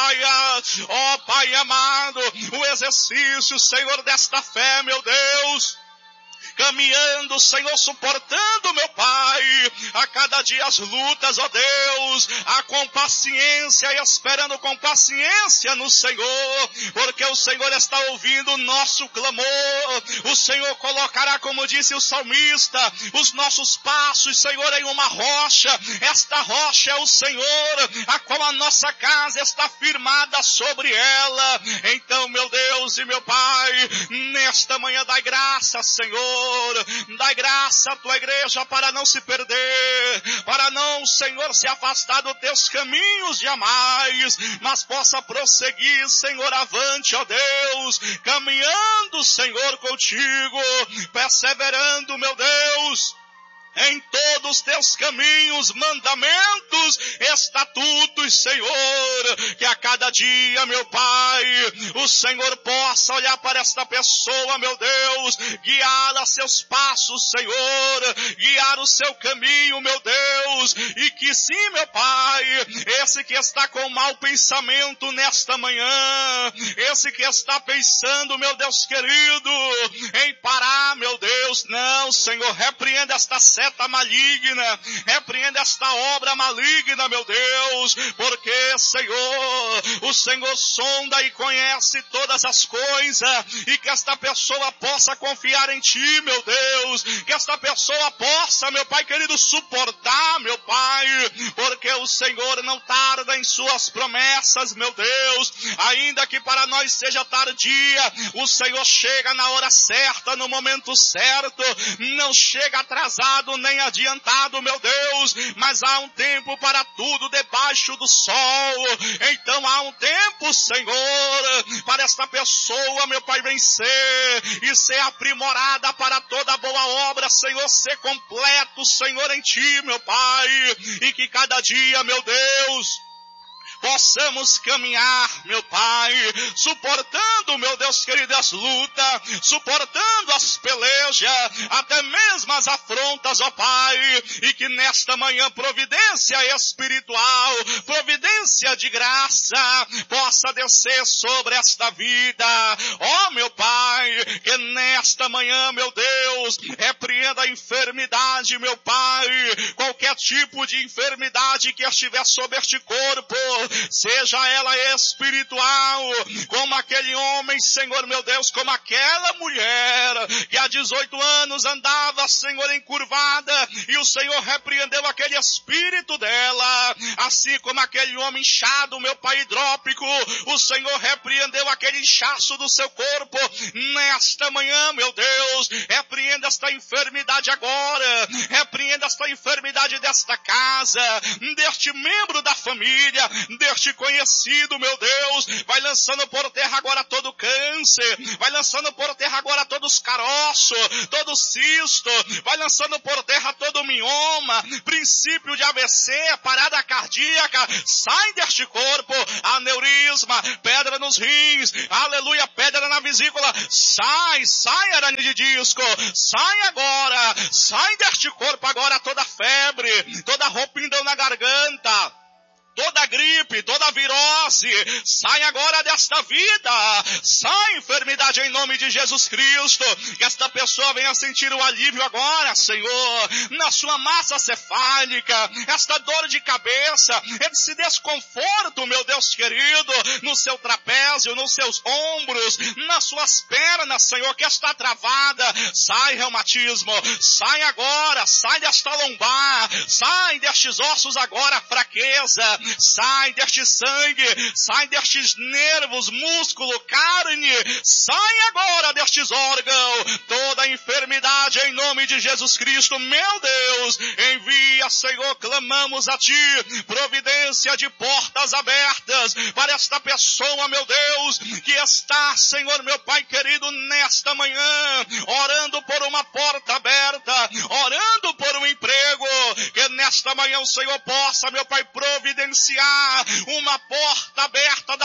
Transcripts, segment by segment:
aleluia. Ó Pai amado, o exercício, Senhor, desta fé, meu Deus, caminhando, Senhor, suportando, meu Pai, a cada dia as lutas, ó Deus, com paciência e esperando com paciência no Senhor, porque o Senhor está ouvindo o nosso clamor. O Senhor colocará, como disse o salmista, os nossos passos, Senhor, em uma rocha. Esta rocha é o Senhor, a qual a nossa casa está firmada sobre ela. Então, meu Deus e meu Pai, nesta manhã dai graça, Senhor, dai graça à tua igreja para não se perder, para não, Senhor, se afastar dos teus caminhos jamais, mas possa prosseguir, Senhor, avante, ó Deus, caminhando, Senhor, contigo, perseverando, meu Deus, em todos os teus caminhos, mandamentos, estatutos, Senhor, que a cada dia, meu Pai, o Senhor possa olhar para esta pessoa, meu Deus, guiar a seus passos, Senhor, guiar o seu caminho, meu Deus, e que sim, meu Pai, esse que está com mau pensamento nesta manhã, esse que está pensando, meu Deus querido, em parar, meu Deus, não, Senhor, repreenda esta seta maligna, repreenda esta obra maligna, meu Deus, porque, Senhor, o Senhor sonda e conhece todas as coisas, e que esta pessoa possa confiar em Ti, meu Deus, que esta pessoa possa, meu Pai querido, suportar, meu Pai, porque o Senhor não tarda em suas promessas, meu Deus, ainda que para nós seja tardia, o Senhor chega na hora certa, no momento certo, não chega atrasado nem adiantado, meu Deus, mas há um tempo para tudo debaixo do sol. Então há um tempo, Senhor, para esta pessoa, meu Pai, vencer e ser aprimorada para toda boa obra, Senhor, ser completo, Senhor, em Ti, meu Pai, e que cada dia, meu Deus, possamos caminhar, meu Pai, suportando, meu Deus querido, as lutas, suportando as pelejas, até mesmo as afrontas, ó Pai, e que nesta manhã providência espiritual, providência de graça, possa descer sobre esta vida. Ó meu Pai, que nesta manhã, meu Deus, repreenda a enfermidade, meu Pai, qualquer tipo de enfermidade que estiver sobre este corpo, seja ela espiritual, como aquele homem, Senhor, meu Deus, como aquela mulher que há 18 anos andava, Senhor, encurvada, e o Senhor repreendeu aquele espírito dela, assim como aquele homem inchado, meu Pai, hidrópico, o Senhor repreendeu aquele inchaço do seu corpo. Nesta manhã, meu Deus, repreenda esta enfermidade agora, repreenda esta enfermidade desta casa, deste membro da família, deste conhecido, meu Deus, vai lançando por terra agora todo câncer, vai lançando por terra agora todos caroços, todo cisto, vai lançando por terra todo mioma, princípio de AVC, parada cardíaca, sai deste corpo, aneurisma, pedra nos rins, aleluia, pedra na vesícula, sai arame de disco, sai agora, sai deste corpo agora toda febre, toda roupindão na garganta, toda gripe, toda virose, sai agora desta vida, sai enfermidade em nome de Jesus Cristo, que esta pessoa venha sentir o alívio agora, Senhor, na sua massa cefálica, esta dor de cabeça, esse desconforto, meu Deus querido, no seu trapézio, nos seus ombros, nas suas pernas, Senhor, que está travada, sai reumatismo, sai agora, sai desta lombar, sai destes ossos agora, fraqueza, sai deste sangue, sai destes nervos, músculo, carne, sai agora destes órgãos, toda enfermidade em nome de Jesus Cristo, meu Deus, envia, Senhor, clamamos a Ti, providência de portas abertas para esta pessoa, meu Deus, que está, Senhor, meu Pai querido, nesta manhã, orando por uma porta aberta, orando por um emprego, que nesta manhã o Senhor possa, meu Pai, providenciar uma porta aberta da parte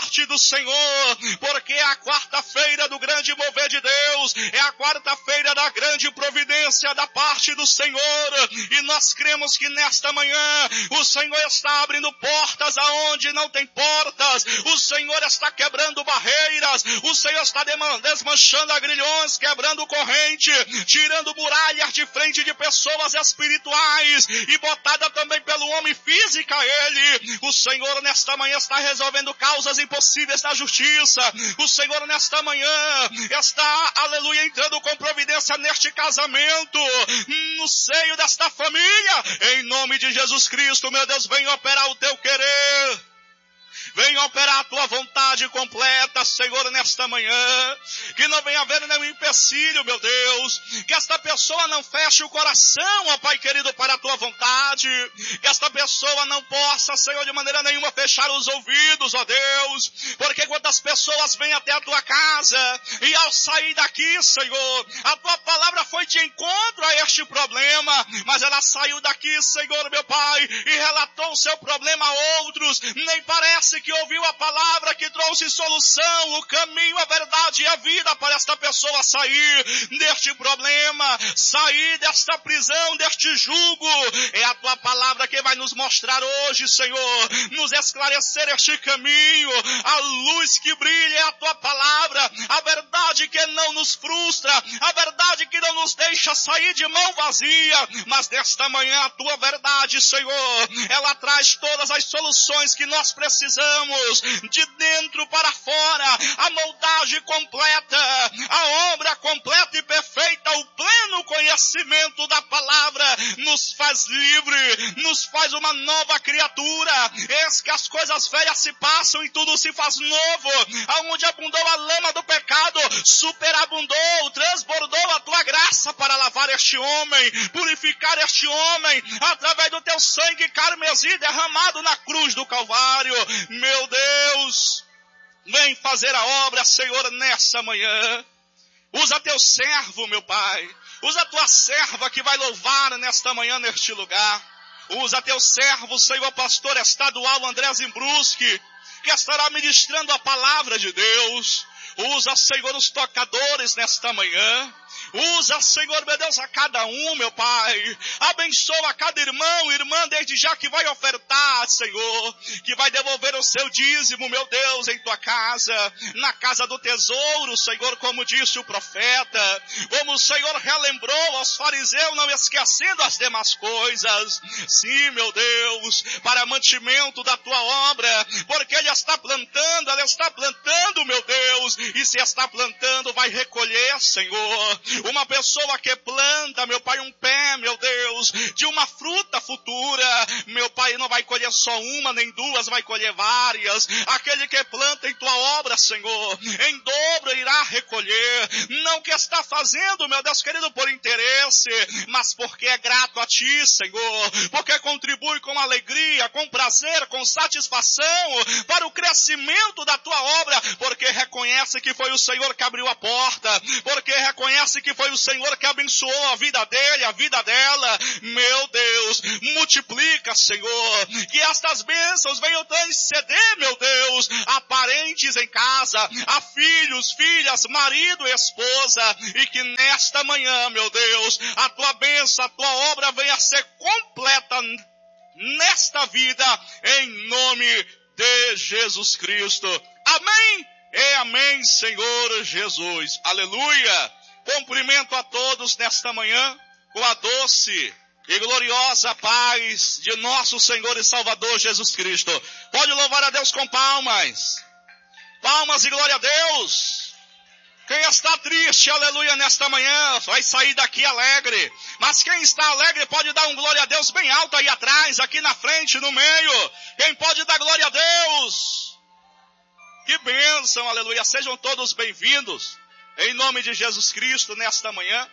parte do Senhor, porque é a quarta-feira do grande mover de Deus, é a quarta-feira da grande providência da parte do Senhor, e nós cremos que nesta manhã o Senhor está abrindo portas aonde não tem portas, o Senhor está quebrando barreiras, o Senhor está desmanchando agrilhões, quebrando corrente, tirando muralhas de frente de pessoas espirituais e botada também pelo homem física a ele. O Senhor nesta manhã está resolvendo causas impossíveis na justiça. O Senhor nesta manhã está, aleluia, entrando com providência neste casamento, no seio desta família. Em nome de Jesus Cristo, meu Deus, vem operar o teu querer. Venha operar a tua vontade completa, Senhor, nesta manhã. Que não venha haver nenhum empecilho, meu Deus. Que esta pessoa não feche o coração, ó Pai querido, para a tua vontade. Que esta pessoa não possa, Senhor, de maneira nenhuma fechar os ouvidos, ó Deus. Porque quantas pessoas vêm até a tua casa e ao sair daqui, Senhor, a tua palavra foi de encontro a este problema. Mas ela saiu daqui, Senhor, meu Pai, e relatou o seu problema a outros. Nem parece que ouviu a palavra que trouxe solução, o caminho, a verdade e a vida para esta pessoa sair deste problema, sair desta prisão, deste jugo. É a tua palavra que vai nos mostrar hoje, Senhor, nos esclarecer este caminho. A luz que brilha é a tua palavra, a verdade que não nos frustra, a verdade que não nos deixa sair de mão vazia. Mas nesta manhã a tua verdade, Senhor, ela traz todas as soluções que nós precisamos, de dentro para fora, a moldagem completa, a obra completa e perfeita, o pleno conhecimento da palavra nos faz livre, nos faz uma nova criatura. Eis que as coisas velhas se passam e tudo se faz novo. Aonde abundou a lama do pecado, superabundou, transbordou a tua graça para lavar este homem, purificar este homem, através do teu sangue carmesim derramado na cruz do Calvário. Meu Deus, vem fazer a obra, Senhor, nessa manhã. Usa teu servo, meu Pai. Usa tua serva que vai louvar nesta manhã, neste lugar. Usa teu servo, Senhor, pastor estadual André Zimbruski, que estará ministrando a palavra de Deus. Usa, Senhor, os tocadores nesta manhã. Usa, Senhor, meu Deus, a cada um, meu Pai. Abençoa cada irmão, irmã, desde já que vai ofertar, Senhor. Que vai devolver o seu dízimo, meu Deus, em tua casa. Na casa do tesouro, Senhor, como disse o profeta. Como o Senhor relembrou aos fariseus, não esquecendo as demais coisas. Sim, meu Deus, para mantimento da tua obra. Porque Ele está plantando, ela está plantando, meu Deus. E se está plantando, vai recolher, Senhor. Uma pessoa que planta, meu Pai, um pé, meu Deus, de uma fruta futura, meu Pai, não vai colher só uma nem duas, vai colher várias. Aquele que planta em tua obra, Senhor, em dobro irá recolher. Não que está fazendo, meu Deus querido, por interesse, mas porque é grato a ti, Senhor, porque contribui com alegria, com prazer, com satisfação para o crescimento da tua obra, porque reconhece que foi o Senhor que abriu a porta, porque reconhece que foi o Senhor que abençoou a vida dele, a vida dela. Meu Deus, multiplica, Senhor, que estas bênçãos venham transcender, meu Deus, a parentes em casa, a filhos, filhas, marido e esposa, e que nesta manhã, meu Deus, a tua bênção, a tua obra venha a ser completa nesta vida, em nome de Jesus Cristo. Amém e amém, Senhor Jesus. Aleluia. Cumprimento a todos nesta manhã com a doce e gloriosa paz de nosso Senhor e Salvador Jesus Cristo. Pode louvar a Deus com palmas. Palmas e glória a Deus. Quem está triste, aleluia, nesta manhã, vai sair daqui alegre. Mas quem está alegre pode dar um glória a Deus bem alto aí atrás, aqui na frente, no meio. Quem pode dar glória a Deus? Que bênção, aleluia. Sejam todos bem-vindos. Em nome de Jesus Cristo, nesta manhã,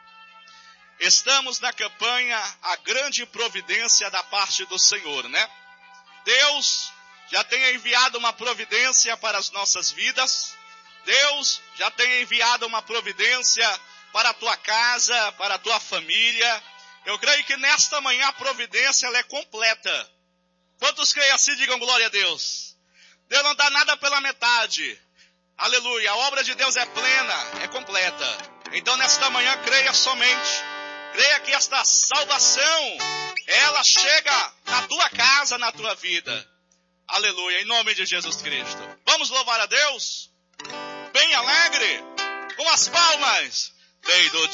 estamos na campanha A Grande Providência da Parte do Senhor, né? Deus já tem enviado uma providência para as nossas vidas. Deus já tem enviado uma providência para a tua casa, para a tua família. Eu creio que nesta manhã a providência ela é completa. Quantos creem assim, digam glória a Deus. Deus não dá nada pela metade. Aleluia, a obra de Deus é plena, é completa. Então nesta manhã creia somente. Creia que esta salvação, ela chega na tua casa, na tua vida. Aleluia, em nome de Jesus Cristo. Vamos louvar a Deus? Bem alegre, com as palmas. Rei do